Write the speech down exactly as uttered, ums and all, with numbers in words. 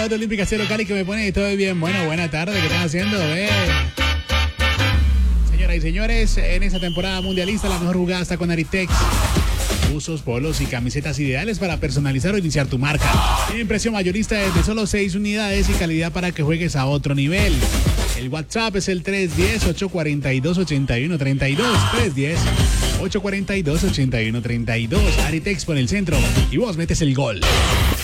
Salud Olímpica Cero Cali que me pone todo bien. Bueno, buena tarde, ¿qué están haciendo? Eh? Señoras y señores, en esta temporada mundialista la mejor jugada está con Aritex. Usos, polos y camisetas ideales para personalizar o iniciar tu marca. Tienen precio mayorista desde solo seis unidades y calidad para que juegues a otro nivel. El WhatsApp es el tres uno cero, ocho cuatro dos, ocho uno tres dos. tres uno cero, ocho cuatro dos, ocho uno tres dos. Aritex por el centro y vos metes el gol.